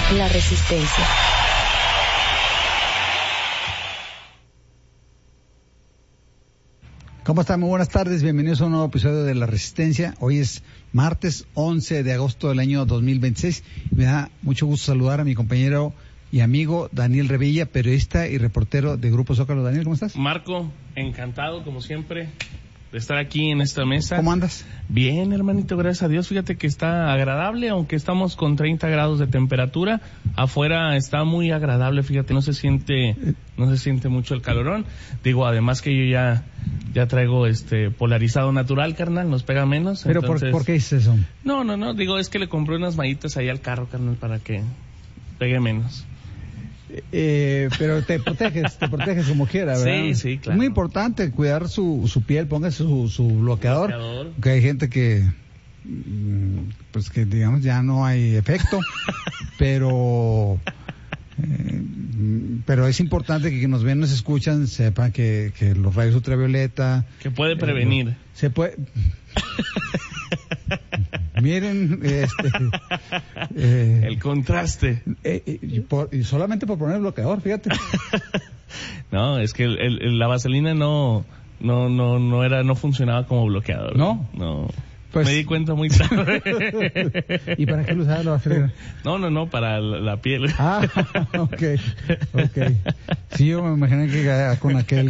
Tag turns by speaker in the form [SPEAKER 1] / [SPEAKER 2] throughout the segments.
[SPEAKER 1] La Resistencia.
[SPEAKER 2] ¿Cómo están? Muy buenas tardes, bienvenidos a un nuevo episodio de La Resistencia. Hoy es martes 11 de agosto del año 2026. Me da mucho gusto saludar a mi compañero y amigo Daniel Revilla, periodista y reportero de Grupo Zócalo. Daniel, ¿cómo estás?
[SPEAKER 3] Marco, encantado como siempre de estar aquí en esta mesa.
[SPEAKER 2] ¿Cómo andas?
[SPEAKER 3] Bien, hermanito, gracias a Dios. Fíjate que está agradable, aunque estamos con 30 grados de temperatura. Afuera está muy agradable, fíjate, no se siente mucho el calorón. Digo, además que yo ya traigo polarizado natural, carnal, nos pega menos.
[SPEAKER 2] ¿Pero
[SPEAKER 3] entonces...
[SPEAKER 2] ¿por qué dices eso?
[SPEAKER 3] No, digo, es que le compré unas mallitas ahí al carro, carnal, para que pegue menos.
[SPEAKER 2] Pero te proteges como quiera, ¿verdad?
[SPEAKER 3] Sí, claro.
[SPEAKER 2] Es muy importante cuidar su piel, póngase su bloqueador. Que hay gente que, pues que digamos ya no hay efecto, pero es importante que nos ven, nos escuchan, sepan que los rayos ultravioleta...
[SPEAKER 3] Que puede prevenir.
[SPEAKER 2] Se puede... Miren,
[SPEAKER 3] el contraste.
[SPEAKER 2] Y solamente por poner el bloqueador, fíjate.
[SPEAKER 3] No, es que la vaselina no funcionaba como bloqueador.
[SPEAKER 2] ¿No?
[SPEAKER 3] No.
[SPEAKER 2] Pues...
[SPEAKER 3] Me di cuenta muy tarde.
[SPEAKER 2] ¿Y para qué lo usaba la vaselina?
[SPEAKER 3] No, para la piel.
[SPEAKER 2] Ah, okay. Sí, yo me imaginé que con aquel,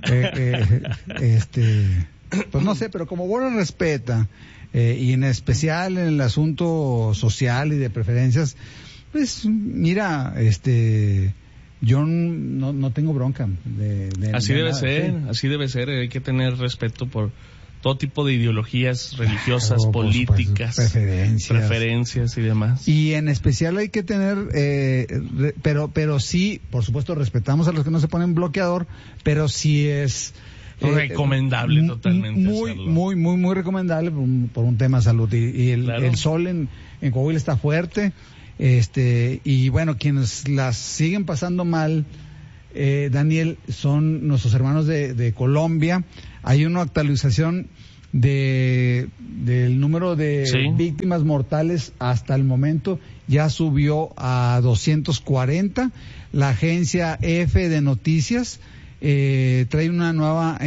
[SPEAKER 2] pues no sé, pero como Borja respeta, y en especial en el asunto social y de preferencias, pues mira, yo no tengo bronca
[SPEAKER 3] así debe
[SPEAKER 2] nada,
[SPEAKER 3] ser,
[SPEAKER 2] sí.
[SPEAKER 3] Así debe ser. Hay que tener respeto por todo tipo de ideologías religiosas,
[SPEAKER 2] Claro,
[SPEAKER 3] políticas, preferencias y demás.
[SPEAKER 2] Y en especial hay que tener, pero sí, por supuesto, respetamos a los que no se ponen bloqueador, pero sí es
[SPEAKER 3] recomendable totalmente
[SPEAKER 2] muy recomendable por un tema de salud. Y el sol en Coahuila está fuerte, y bueno, quienes las siguen pasando mal, Daniel, son nuestros hermanos de Colombia. Hay una actualización del número de víctimas mortales hasta el momento, ya subió a 240. La agencia EFE de Noticias trae una nueva,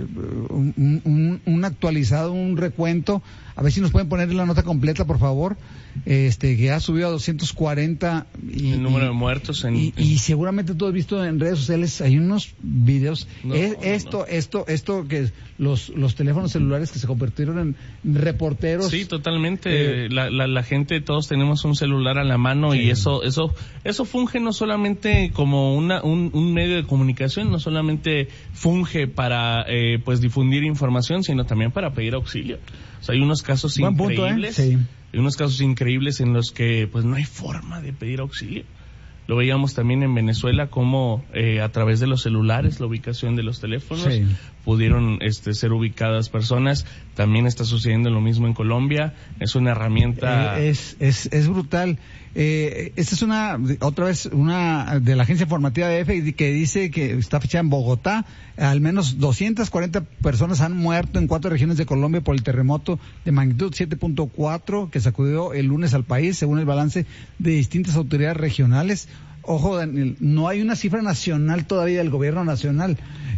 [SPEAKER 2] un actualizado, un recuento. A ver si nos pueden poner la nota completa, por favor. Que ha subido a 240
[SPEAKER 3] el número de muertos
[SPEAKER 2] y seguramente tú has visto en redes sociales, hay unos videos. Esto que los teléfonos celulares que se convirtieron en reporteros.
[SPEAKER 3] Sí, totalmente. La gente, todos tenemos un celular a la mano, sí. Y eso funge no solamente como un medio de comunicación, no solamente funge para pues difundir información, sino también para pedir auxilio. O sea, hay unos casos increíbles.
[SPEAKER 2] Sí.
[SPEAKER 3] Hay unos casos increíbles en los que pues no hay forma de pedir auxilio. Lo veíamos también en Venezuela, como a través de los celulares, la ubicación de los teléfonos, sí, pudieron ser ubicadas personas. También está sucediendo lo mismo en Colombia. Es una herramienta...
[SPEAKER 2] Es brutal. Esta es otra vez una de la agencia informativa de EFE que dice que está fechada en Bogotá. Al menos 240 personas han muerto en 4 regiones de Colombia por el terremoto de magnitud 7.4 que sacudió el lunes al país, según el balance de distintas autoridades regionales. Ojo, Daniel, no hay una cifra nacional todavía del gobierno nacional.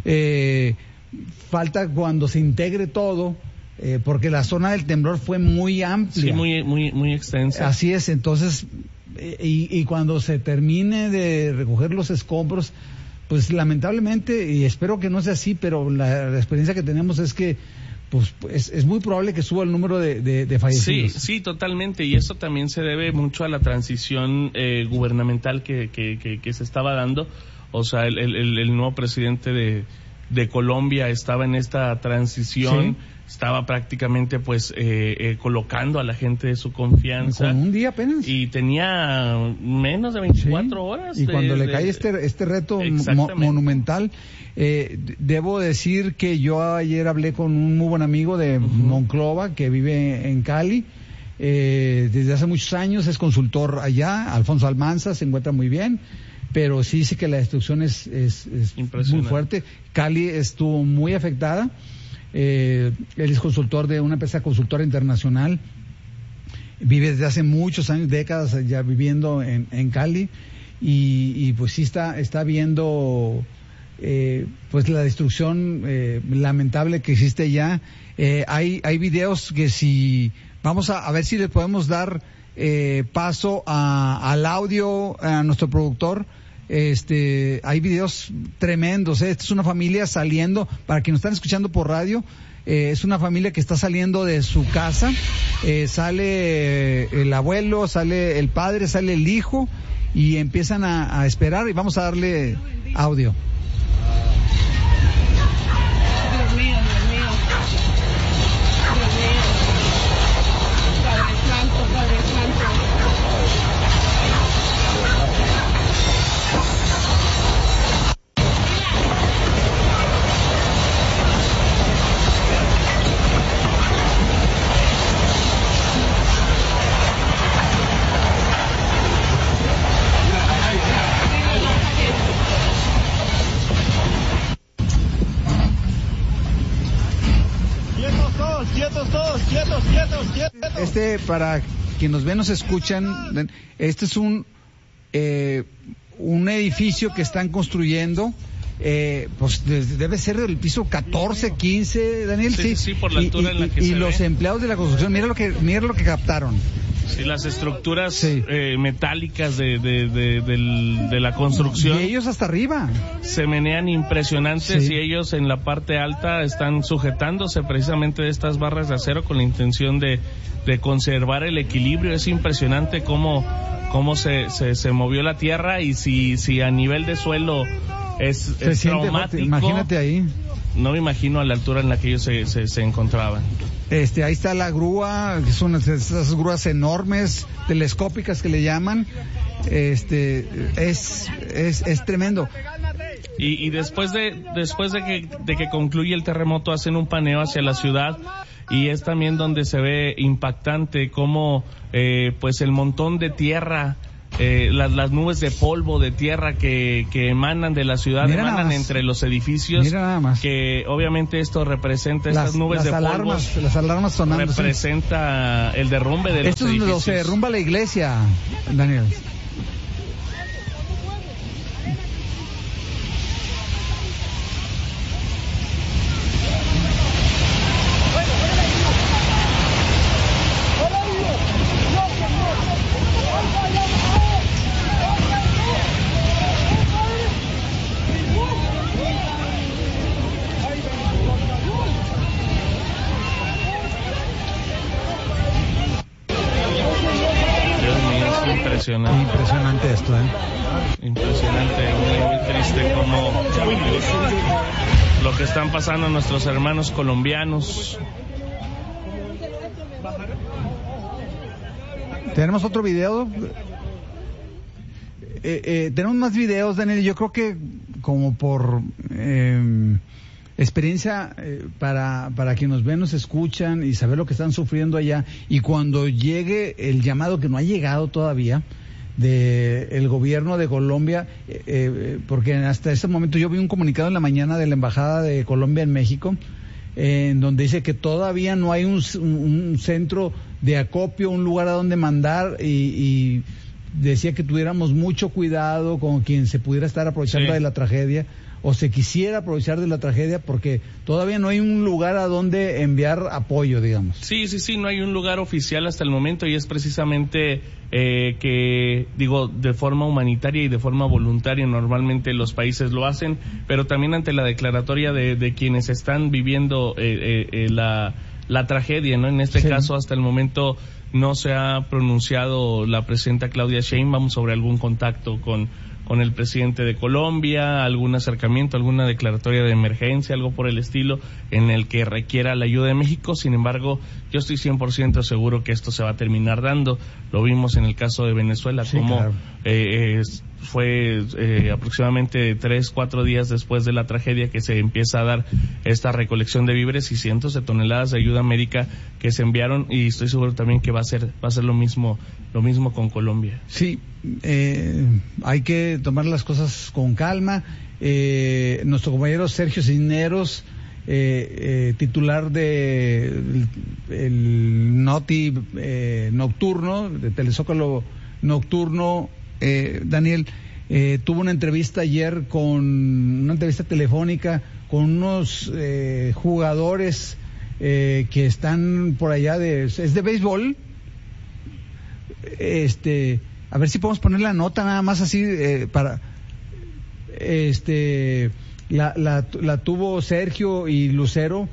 [SPEAKER 2] Falta cuando se integre todo, porque la zona del temblor fue muy amplia.
[SPEAKER 3] Sí, muy extensa.
[SPEAKER 2] Así es, entonces, y cuando se termine de recoger los escombros, pues lamentablemente, y espero que no sea así, pero la experiencia que tenemos es que pues es muy probable que suba el número de fallecidos.
[SPEAKER 3] Sí, totalmente, y eso también se debe mucho a la transición gubernamental que se estaba dando. O sea, el nuevo presidente de Colombia estaba en esta transición, sí, estaba prácticamente pues colocando a la gente de su confianza.
[SPEAKER 2] Con un día apenas.
[SPEAKER 3] Y tenía menos de 24 horas.
[SPEAKER 2] Y cuando le cae este reto monumental, debo decir que yo ayer hablé con un muy buen amigo de Monclova que vive en Cali. Desde hace muchos años es consultor allá, Alfonso Almanza, se encuentra muy bien, pero sí dice que la destrucción es muy fuerte. Cali estuvo muy afectada. Él es consultor de una empresa consultora internacional. vive desde hace muchos años, décadas ya viviendo en Cali, y pues sí está viendo pues la destrucción lamentable que existe allá. Hay videos que si vamos a ver si le podemos dar paso al audio a nuestro productor. Hay videos tremendos. Esta es una familia saliendo, para quienes nos están escuchando por radio, es una familia que está saliendo de su casa. Sale el abuelo, sale el padre, sale el hijo, y empiezan a esperar, y vamos a darle audio.
[SPEAKER 1] Dios mío, Dios mío. Dios mío. Padre Santo, Padre Santo.
[SPEAKER 2] Para quienes nos ven, nos escuchan, este es un edificio que están construyendo, pues debe ser del piso 14, 15, Daniel.
[SPEAKER 3] Sí, por la altura en la que se
[SPEAKER 2] los
[SPEAKER 3] ve.
[SPEAKER 2] Empleados de la construcción, mira lo que captaron.
[SPEAKER 3] Sí, las estructuras metálicas de la construcción.
[SPEAKER 2] Y ellos hasta arriba.
[SPEAKER 3] Se menean impresionantes, y ellos en la parte alta están sujetándose precisamente de estas barras de acero con la intención de conservar el equilibrio. Es impresionante cómo se movió la tierra, y si a nivel de suelo es traumático.
[SPEAKER 2] Imagínate ahí.
[SPEAKER 3] No me imagino a la altura en la que ellos se encontraban.
[SPEAKER 2] Ahí está la grúa, que son esas grúas enormes, telescópicas que le llaman. Es tremendo.
[SPEAKER 3] Y después de que concluye el terremoto, hacen un paneo hacia la ciudad, y es también donde se ve impactante cómo pues el montón de tierra, las nubes de polvo, de tierra que emanan de la ciudad, emanan entre los edificios.
[SPEAKER 2] Mira nada más.
[SPEAKER 3] Que obviamente esto representa estas nubes de polvo.
[SPEAKER 2] Las alarmas sonando.
[SPEAKER 3] Representa el derrumbe de los edificios. Esto es
[SPEAKER 2] donde se derrumba la iglesia, Daniel. Impresionante esto,
[SPEAKER 3] Impresionante, muy triste como lo que están pasando nuestros hermanos colombianos.
[SPEAKER 2] Tenemos otro video. Tenemos más videos, Daniel. Yo creo que como por experiencia para quienes nos ven, nos escuchan y saber lo que están sufriendo allá, y cuando llegue el llamado, que no ha llegado todavía, del gobierno de Colombia, porque hasta este momento yo vi un comunicado en la mañana de la Embajada de Colombia en México, en donde dice que todavía no hay un centro de acopio, un lugar a donde mandar, y decía que tuviéramos mucho cuidado con quien se pudiera estar aprovechando de la tragedia, o se quisiera aprovechar de la tragedia, porque todavía no hay un lugar a donde enviar apoyo, digamos.
[SPEAKER 3] Sí, no hay un lugar oficial hasta el momento, y es precisamente que, digo, de forma humanitaria y de forma voluntaria normalmente los países lo hacen, pero también ante la declaratoria de quienes están viviendo la tragedia, ¿no? En este caso, hasta el momento no se ha pronunciado la presidenta Claudia Sheinbaum sobre algún contacto con el presidente de Colombia, algún acercamiento, alguna declaratoria de emergencia, algo por el estilo, en el que requiera la ayuda de México. Sin embargo, yo estoy 100% seguro que esto se va a terminar dando. Lo vimos en el caso de Venezuela, como fue aproximadamente 3-4 días después de la tragedia que se empieza a dar esta recolección de víveres y cientos de toneladas de ayuda médica que se enviaron, y estoy seguro también que va a ser lo mismo con Colombia.
[SPEAKER 2] Sí, hay que tomar las cosas con calma. Nuestro compañero Sergio Cisneros titular de el Noti Nocturno, de Telezócalo Nocturno, Daniel, tuvo una entrevista ayer una entrevista telefónica con unos jugadores que están por allá es de béisbol. A ver si podemos poner la nota nada más así para la tuvo Sergio y Lucero,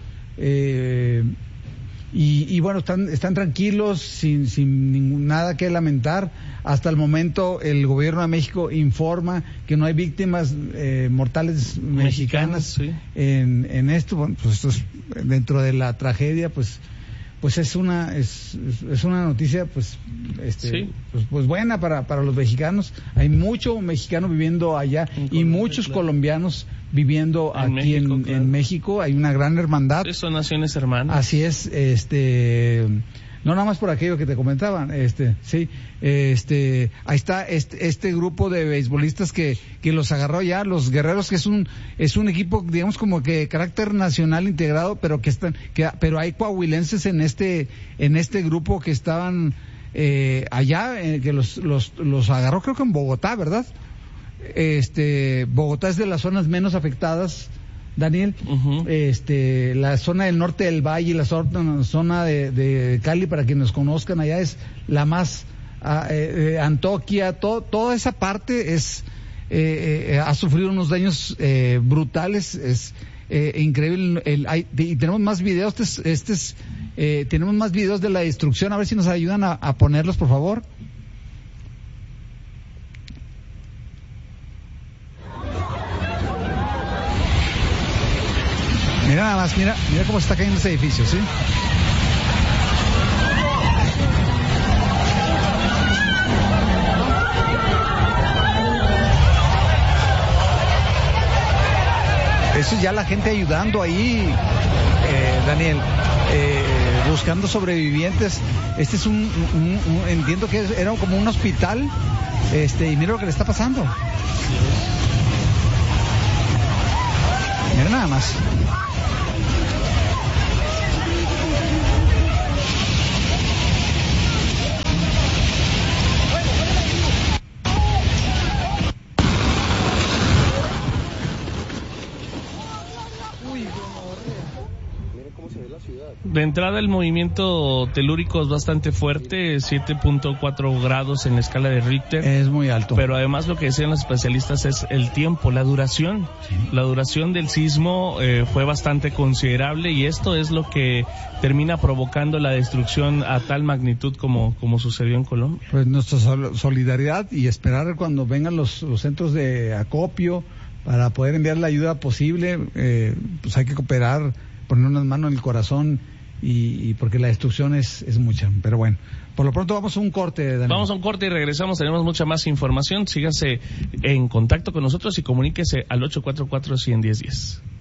[SPEAKER 2] y bueno, están tranquilos, sin nada que lamentar. Hasta el momento el gobierno de México informa que no hay víctimas mortales mexicanas
[SPEAKER 3] sí.
[SPEAKER 2] en esto. Bueno, pues esto es dentro de la tragedia, pues es una noticia pues buena para los mexicanos. Hay mucho mexicano viviendo allá y muchos colombianos viviendo aquí en México. Hay una gran hermandad.
[SPEAKER 3] Son naciones hermanas.
[SPEAKER 2] Así es, no nada más por aquello que te comentaban, sí, ahí está este grupo de beisbolistas que los agarró ya, los Guerreros, que es un equipo, digamos, como que carácter nacional integrado, pero pero hay coahuilenses en este grupo que estaban allá, que los agarró, creo que en Bogotá, ¿verdad? Bogotá es de las zonas menos afectadas, Daniel.
[SPEAKER 3] Uh-huh.
[SPEAKER 2] La zona del norte del valle, la zona de Cali, para quienes nos conozcan allá, es la más Antioquia, toda esa parte ha sufrido unos daños brutales. Es increíble. Y tenemos más videos. Tenemos más videos de la destrucción. A ver si nos ayudan a ponerlos, por favor. Mira nada más, mira cómo se está cayendo ese edificio, ¿sí? Eso es ya la gente ayudando ahí, Daniel, buscando sobrevivientes. Este es entiendo que era como un hospital, y mira lo que le está pasando. Mira nada más.
[SPEAKER 3] De entrada, el movimiento telúrico es bastante fuerte, 7.4 grados en la escala de Richter.
[SPEAKER 2] Es muy alto.
[SPEAKER 3] Pero además lo que decían los especialistas es el tiempo, la duración. Sí. La duración del sismo fue bastante considerable, y esto es lo que termina provocando la destrucción a tal magnitud como sucedió en Colombia.
[SPEAKER 2] Pues nuestra solidaridad, y esperar cuando vengan los centros de acopio para poder enviar la ayuda posible. Pues hay que cooperar, poner unas manos en el corazón, y porque la destrucción es mucha. Pero bueno, por lo pronto vamos a un corte, Daniel.
[SPEAKER 3] Vamos a un corte y regresamos. Tenemos mucha más información. Sígase en contacto con nosotros y comuníquese al 844-100-1010.